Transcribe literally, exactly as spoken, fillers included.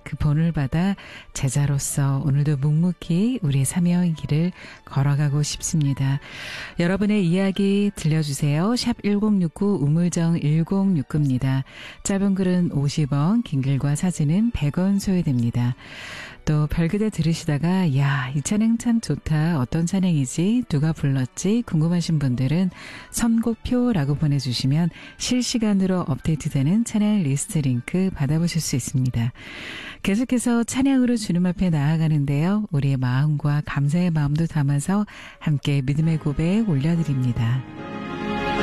그 본을 받아 제자로서 오늘도 묵묵히 우리의 사명의 길을 걸어가고 싶습니다. 여러분의 이야기 들려주세요. 샵 일공육구 우물정 일공육구입니다. 짧은 글은 오십 원, 긴 글과 사진은 백 원 소요됩니다. 또 별그대 들으시다가 야, 이 찬양 참 좋다. 어떤 찬양이지? 누가 불렀지? 궁금하신 분들은 선곡표라고 보내주시면 실시간으로 업데이트되는 찬양 리스트 링크 받아보실 수 있습니다. 계속해서 찬양으로 주님 앞에 나아가는데요. 우리의 마음과 감사의 마음도 담아서 함께 믿음의 고백 올려드립니다.